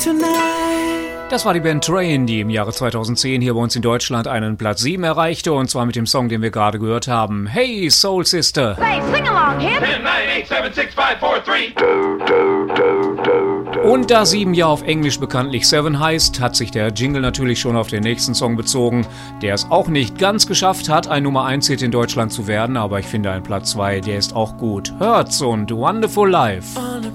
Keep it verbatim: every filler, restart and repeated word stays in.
Das war die Band Train, die im Jahre zweitausendzehn hier bei uns in Deutschland einen Platz sieben erreichte, und zwar mit dem Song, den wir gerade gehört haben. Hey, Soul Sister. Say, sing along, him. ten, nine, eight, seven, six, five, four, three. Und da sieben ja auf Englisch bekanntlich Seven heißt, hat sich der Jingle natürlich schon auf den nächsten Song bezogen, der es auch nicht ganz geschafft hat, ein Nummer eins Hit in Deutschland zu werden, aber ich finde ein Platz zwei, der ist auch gut. Hurts und Wonderful Life.